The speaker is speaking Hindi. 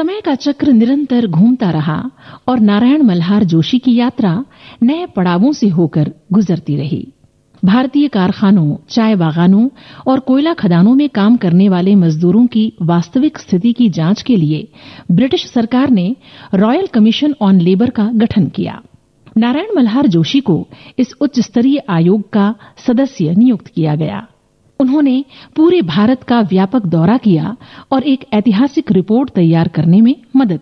समय का चक्र निरंतर घूमता रहा और नारायण मल्हार जोशी की यात्रा नए पड़ावों से होकर गुजरती रही। भारतीय कारखानों, चाय बागानों और कोयला खदानों में काम करने वाले मजदूरों की वास्तविक स्थिति की जांच के लिए ब्रिटिश सरकार ने रॉयल कमीशन ऑन लेबर का गठन किया। नारायण मल्हार जोशी को इस उच्च स्तरीय आयोग का सदस्य नियुक्त किया गया। उन्होंने पूरे भारत का व्यापक दौरा किया और एक ऐतिहासिक रिपोर्ट तैयार करने में मदद